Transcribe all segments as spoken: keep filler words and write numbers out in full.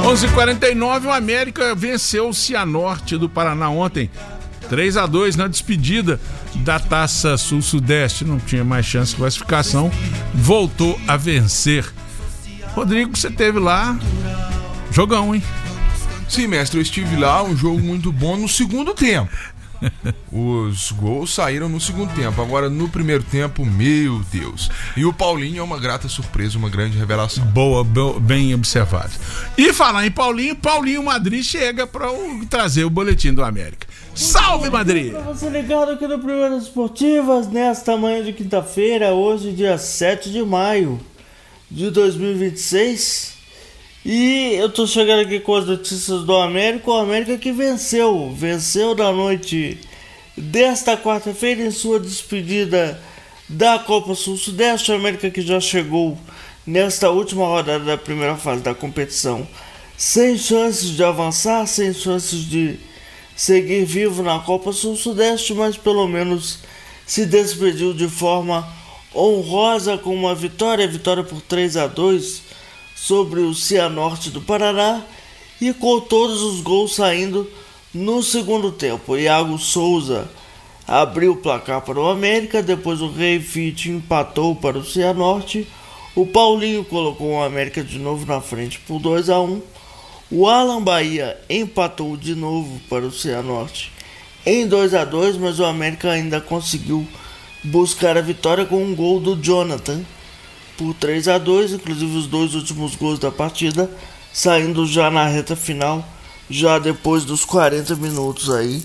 onze e quarenta e nove, o América venceu o Cianorte do Paraná ontem, três a dois na despedida da Taça Sul-Sudeste. Não tinha mais chance de classificação, voltou a vencer. Rodrigo, você teve lá, jogão, hein? Sim, mestre, eu estive lá, um jogo muito bom no segundo tempo. Os gols saíram no segundo tempo. Agora no primeiro tempo, meu Deus. E o Paulinho é uma grata surpresa, uma grande revelação. Boa, bem observado. E falar em Paulinho, Paulinho Madrid chega para trazer o boletim do América. Salve, Madrid! Pra você ligado aqui no Primeiras Esportivas, nesta manhã de quinta-feira, hoje dia sete de maio de dois mil e vinte e seis. E eu tô chegando aqui com as notícias do América. O América que venceu, venceu na noite desta quarta-feira em sua despedida da Copa Sul-Sudeste. O América que já chegou nesta última rodada da primeira fase da competição sem chances de avançar, sem chances de seguir vivo na Copa Sul-Sudeste, mas pelo menos se despediu de forma honrosa com uma vitória, vitória por três a dois sobre o Cianorte do Paraná, e com todos os gols saindo no segundo tempo. Iago Souza abriu o placar para o América, depois o Rei Fit empatou para o Cianorte, o Paulinho colocou o América de novo na frente por dois a um, o Alan Bahia empatou de novo para o Cianorte em dois a dois, mas o América ainda conseguiu buscar a vitória com um gol do Jonathan por três a dois, inclusive os dois últimos gols da partida saindo já na reta final, já depois dos quarenta minutos aí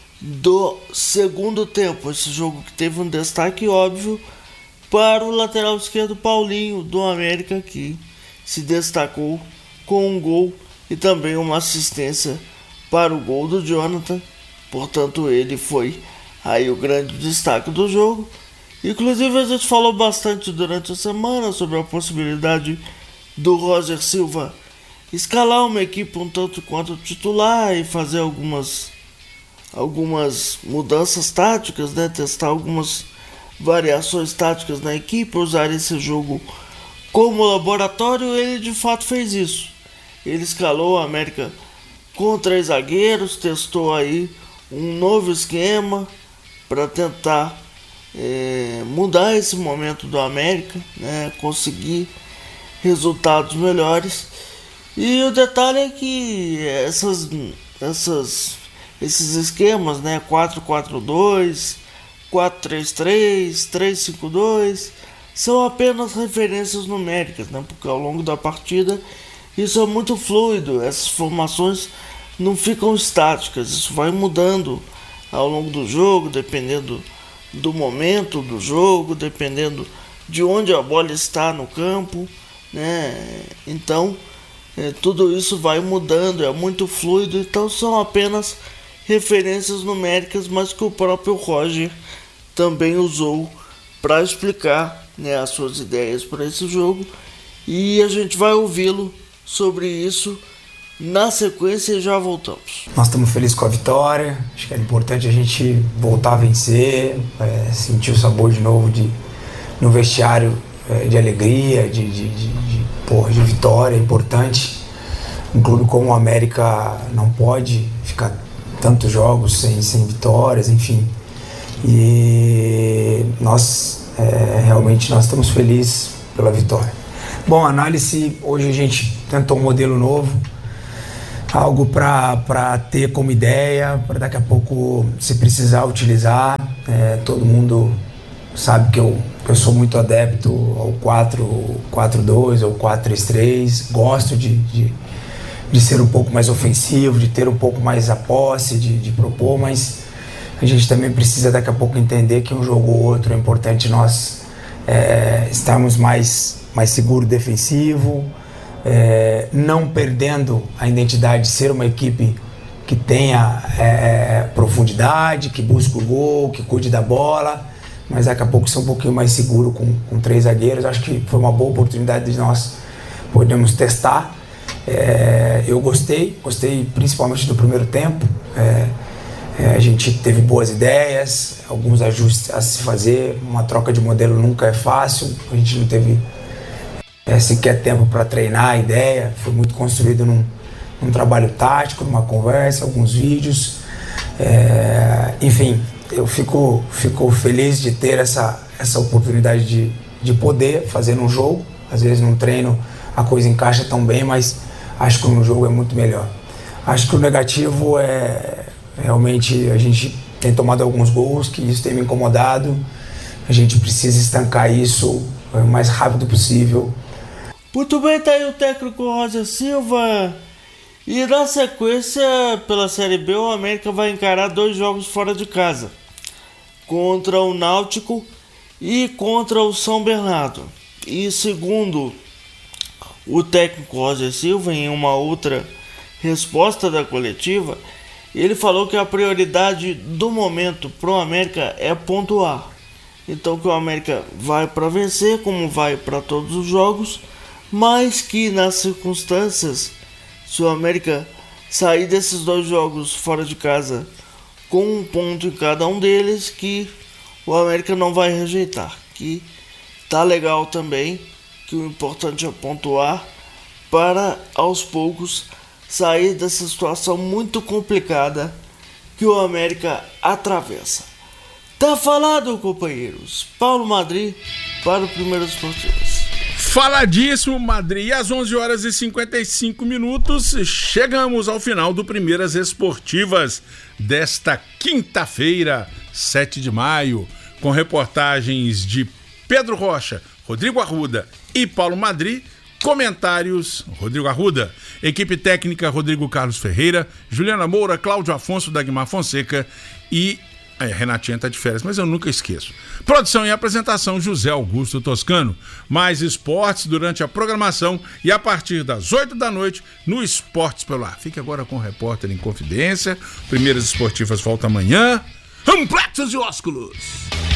do segundo tempo. Esse jogo que teve um destaque óbvio para o lateral esquerdo Paulinho do América, que se destacou com um gol e também uma assistência para o gol do Jonathan. Portanto, ele foi aí o grande destaque do jogo. Inclusive a gente falou bastante durante a semana sobre a possibilidade do Roger Silva escalar uma equipe um tanto quanto titular e fazer algumas, algumas mudanças táticas, né? Testar algumas variações táticas na equipe, usar esse jogo como laboratório. Ele de fato fez isso. Ele escalou a América com três zagueiros, testou aí um novo esquema para tentar É, mudar esse momento do América, né, conseguir resultados melhores. E o detalhe é que essas, essas, esses esquemas, né, quatro quatro dois, quatro três três, três cinco dois, são apenas referências numéricas, né, porque ao longo da partida isso é muito fluido, essas formações não ficam estáticas, isso vai mudando ao longo do jogo, dependendo do momento do jogo, dependendo de onde a bola está no campo, né? Então é, tudo isso vai mudando, é muito fluido. Então são apenas referências numéricas, mas que o próprio Roger também usou para explicar, né, as suas ideias para esse jogo, e a gente vai ouvi-lo sobre isso na sequência e já voltamos. Nós estamos felizes com a vitória, acho que é importante a gente voltar a vencer, é, sentir o sabor de novo de, no vestiário, é, de alegria, de, de, de, de, porra, de vitória. É importante. Um clube como o América não pode ficar tantos jogos sem, sem vitórias, enfim. E nós, é, realmente, nós estamos felizes pela vitória. Bom, análise, hoje a gente tentou um modelo novo, algo para ter como ideia, para daqui a pouco, se precisar, utilizar. É, todo mundo sabe que eu, eu sou muito adepto ao quatro quatro dois ou quatro três três. Gosto de, de, de ser um pouco mais ofensivo, de ter um pouco mais a posse, de, de propor, mas a gente também precisa daqui a pouco entender que um jogo ou outro é importante nós é, estarmos mais, mais seguro defensivo, É, não perdendo a identidade de ser uma equipe que tenha é, profundidade, que busque o gol, que cuide da bola, mas daqui a pouco ser um pouquinho mais seguro com, com três zagueiros. Acho que foi uma boa oportunidade de nós podermos testar. É, eu gostei, gostei principalmente do primeiro tempo. É, é, a gente teve boas ideias, alguns ajustes a se fazer, uma troca de modelo nunca é fácil, a gente não teve É, sequer tempo para treinar a ideia, foi muito construído num, num trabalho tático, numa conversa, alguns vídeos. É, enfim, eu fico, fico feliz de ter essa, essa oportunidade de, de poder fazer num jogo. Às vezes num treino a coisa encaixa tão bem, mas acho que no jogo é muito melhor. Acho que o negativo é realmente a gente tem tomado alguns gols, que isso tem me incomodado. A gente precisa estancar isso o mais rápido possível. Muito bem, tá aí o técnico Roger Silva. E na sequência, pela Série B, o América vai encarar dois jogos fora de casa. Contra o Náutico e contra o São Bernardo. E segundo o técnico Roger Silva, em uma outra resposta da coletiva, ele falou que a prioridade do momento para o América é pontuar. Então que o América vai para vencer, como vai para todos os jogos, mas que nas circunstâncias, se o América sair desses dois jogos fora de casa com um ponto em cada um deles, que o América não vai rejeitar, que tá legal também, que o importante é pontuar para aos poucos sair dessa situação muito complicada que o América atravessa. Tá falado, companheiros. Paulo Madri para o Primeiras Esportivas. Faladíssimo, Madri. E às onze horas e cinquenta e cinco minutos, chegamos ao final do Primeiras Esportivas desta quinta-feira, sete de maio, com reportagens de Pedro Rocha, Rodrigo Arruda e Paulo Madri. Comentários, Rodrigo Arruda. Equipe técnica, Rodrigo Carlos Ferreira, Juliana Moura, Cláudio Afonso, Dagmar Fonseca e... É, Renatinha tá de férias, mas eu nunca esqueço. Produção e apresentação, José Augusto Toscano. Mais esportes durante a programação e a partir das oito da noite no Esportes pelo Ar. Fique agora com o Repórter em Confidência. Primeiras Esportivas volta amanhã. Amplexos e ósculos.